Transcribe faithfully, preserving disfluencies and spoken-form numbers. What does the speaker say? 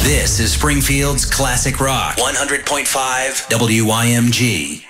This is Springfield's Classic Rock, one hundred point five W I M G.